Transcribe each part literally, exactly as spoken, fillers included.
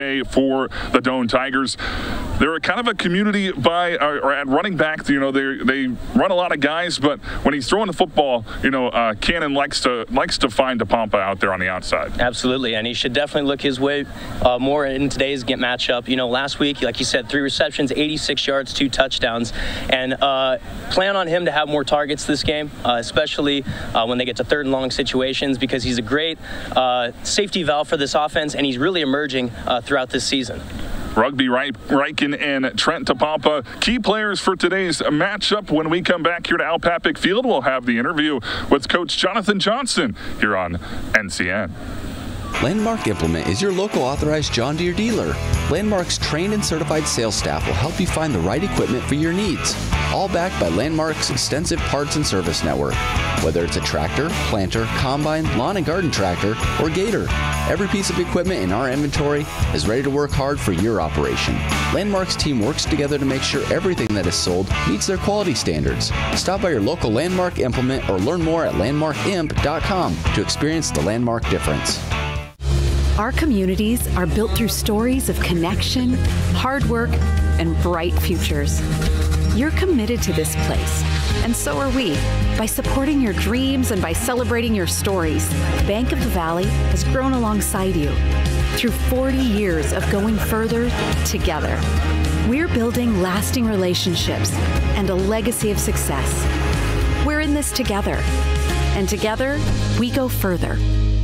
For the Doane Tigers. They're kind of a community by uh, or at running back. You know, they they run a lot of guys, but when he's throwing the football, you know, uh, Cannon likes to likes to find DePompa out there on the outside. Absolutely, and he should definitely look his way uh, more in today's get matchup. You know, last week, like you said, three receptions, eighty-six yards, two touchdowns, and uh, plan on him to have more targets this game, uh, especially uh, when they get to third and long situations, because he's a great uh, safety valve for this offense, and he's really emerging uh, throughout this season. Rugby Ryken and Trent DePompa, key players for today's matchup. When we come back here to Al Papik Field, we'll have the interview with Coach Jonathan Johnson here on N C N. Landmark Implement is your local authorized John Deere dealer. Landmark's trained and certified sales staff will help you find the right equipment for your needs, all backed by Landmark's extensive parts and service network. Whether it's a tractor, planter, combine, lawn and garden tractor, or gator, every piece of equipment in our inventory is ready to work hard for your operation. Landmark's team works together to make sure everything that is sold meets their quality standards. Stop by your local Landmark Implement or learn more at landmark imp dot com to experience the Landmark difference. Our communities are built through stories of connection, hard work, and bright futures. You're committed to this place, and so are we. By supporting your dreams and by celebrating your stories, Bank of the Valley has grown alongside you through forty years of going further together. We're building lasting relationships and a legacy of success. We're in this together, and together we go further.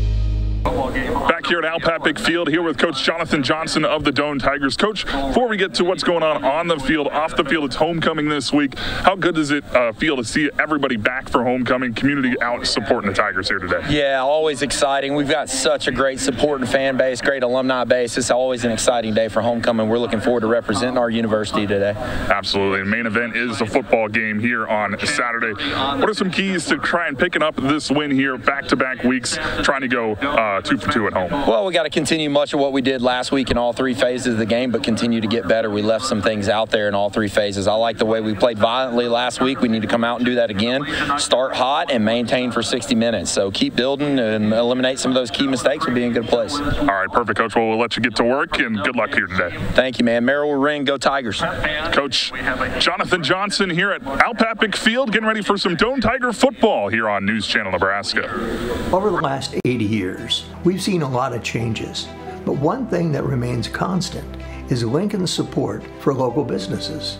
Back here at Al Papik Field, here with Coach Jonathan Johnson of the Doane Tigers. Coach, before we get to what's going on on the field, off the field, it's homecoming this week. How good does it uh, feel to see everybody back for homecoming, community out supporting the Tigers here today? Yeah, always exciting. We've got such a great supporting fan base, great alumni base. It's always an exciting day for homecoming. We're looking forward to representing our university today. Absolutely. The main event is the football game here on Saturday. What are some keys to try and picking up this win here, back-to-back weeks, trying to go uh, two for two at home? Well, we got to continue much of what we did last week in all three phases of the game, but continue to get better. We left some things out there in all three phases. I like the way we played violently last week. We need to come out and do that again. Start hot and maintain for sixty minutes. So keep building and eliminate some of those key mistakes. We'll be in a good place. All right, perfect, Coach. Well, we'll let you get to work, and good luck here today. Thank you, man. Merrill will ring. Go Tigers. Coach Jonathan Johnson here at Al Papik Field, getting ready for some Doane Tiger football here on News Channel Nebraska. Over the last eighty years, we've seen a lot of changes, but one thing that remains constant is Lincoln's support for local businesses.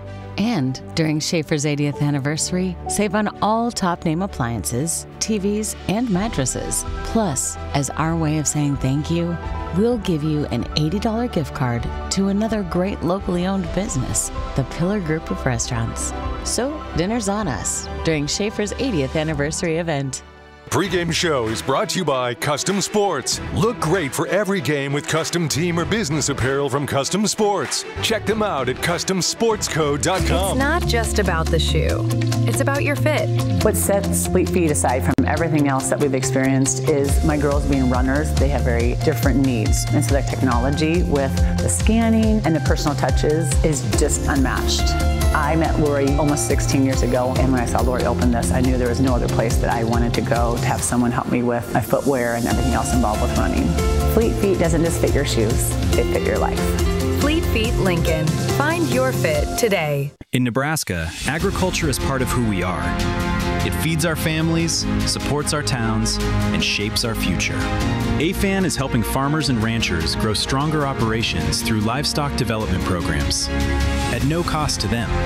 And during Schaefer's eightieth anniversary, save on all top name appliances, T Vs, and mattresses. Plus, as our way of saying thank you, we'll give you an eighty dollars gift card to another great locally owned business, the Pillar Group of Restaurants. So, dinner's on us during Schaefer's eightieth anniversary event. Pre-game show is brought to you by Custom Sports. Look great for every game with custom team or business apparel from Custom Sports. Check them out at custom sports co dot com. It's not just about the shoe. It's about your fit. What sets Fleet Feet aside from everything else that we've experienced is my girls being runners. They have very different needs. And so that technology with the scanning and the personal touches is just unmatched. I met Lori almost sixteen years ago, and when I saw Lori open this, I knew there was no other place that I wanted to go to have someone help me with my footwear and everything else involved with running. Fleet Feet doesn't just fit your shoes, they fit your life. Fleet Feet Lincoln. Find your fit today. In Nebraska, agriculture is part of who we are. It feeds our families, supports our towns, and shapes our future. A F A N is helping farmers and ranchers grow stronger operations through livestock development programs at no cost to them.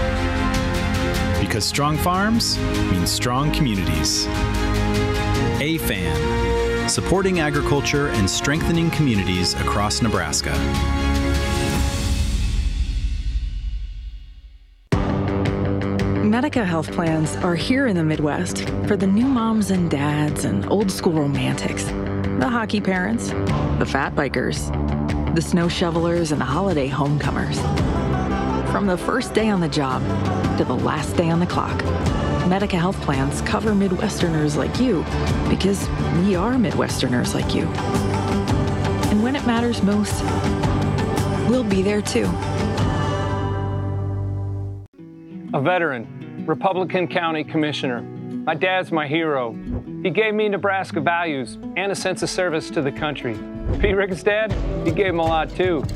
Because strong farms means strong communities. A F A N, supporting agriculture and strengthening communities across Nebraska. Medica health plans are here in the Midwest for the new moms and dads and old school romantics, the hockey parents, the fat bikers, the snow shovelers, and the holiday homecomers. From the first day on the job to the last day on the clock, Medica health plans cover Midwesterners like you because we are Midwesterners like you. And when it matters most, we'll be there too. A veteran, Republican County Commissioner, My dad's my hero. He gave me Nebraska values and a sense of service to the country. Pete Ricketts' dad, he gave him a lot too.